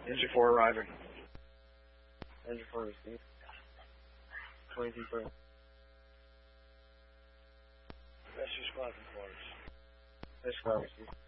Engine 4 arriving. Engine 4 received. 22 for. That's your squadron quarters. That's squad received.